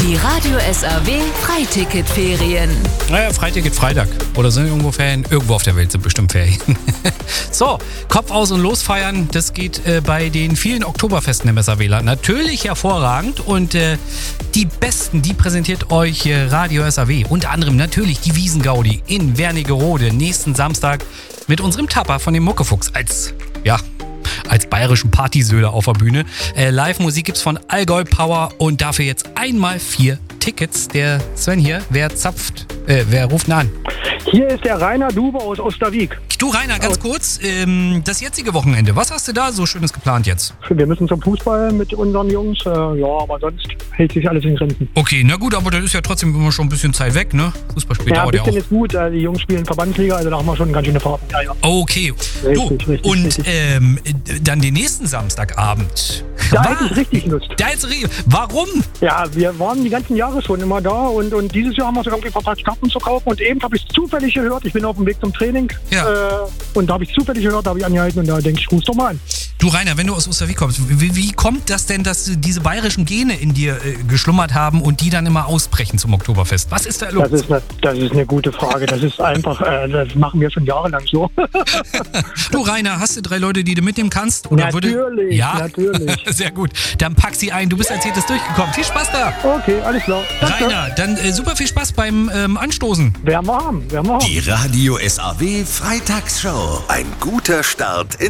Die Radio SAW Freiticket-Ferien. Naja, Freiticket, Freitag. Oder sind irgendwo Ferien? Irgendwo auf der Welt sind bestimmt Ferien. So, Kopf aus und los feiern. Das geht bei den vielen Oktoberfesten im SAW natürlich hervorragend. Und die Besten, die präsentiert euch Radio SAW. Unter anderem natürlich die Wiesengaudi in Wernigerode nächsten Samstag mit unserem Tapper von dem Muckefuchs als bayerischen Partysöder auf der Bühne. Live-Musik gibt's von Allgäu Power und dafür jetzt einmal 4 Tickets. Der Sven hier, wer ruft ihn an? Hier ist der Rainer Dube aus Osterwieck. Du Rainer, ganz kurz, das jetzige Wochenende, was hast du da so Schönes geplant jetzt? Wir müssen zum Fußball mit unseren Jungs, aber sonst hält sich alles in Grenzen. Okay, na gut, aber das ist ja trotzdem immer schon ein bisschen Zeit weg, ne? Fußballspiel Ja, ein dauert ja bisschen auch. ist gut, die Jungs spielen Verbandsliga, also da haben wir schon ganz schöne Fahrten. Ja. Okay, Richtig, und dann den nächsten Samstagabend. Da hätte ich richtig Lust. Warum? Ja, wir waren die ganzen Jahre schon immer da und dieses Jahr haben wir es irgendwie verpasst, Karten zu kaufen und eben habe ich es zufällig gehört, ich bin auf dem Weg zum Training und da habe ich es zufällig gehört, da habe ich angehalten und da denke ich, ruf doch mal an. Du Rainer, wenn du aus Osterwieck kommst, wie kommt das denn, dass diese bayerischen Gene in dir geschlummert haben und die dann immer ausbrechen zum Oktoberfest? Was ist da los? Das ist eine gute Frage, das ist einfach, das machen wir schon jahrelang so. Du Rainer, hast du 3 Leute, die du mitnehmen kannst? Oder Natürlich. Sehr gut. Dann pack sie ein, du bist als Zehntes durchgekommen. Viel Spaß da! Okay, alles klar. Rainer, dann super viel Spaß beim Anstoßen. Werden wir haben. Die Radio SAW Freitagsshow. Ein guter Start in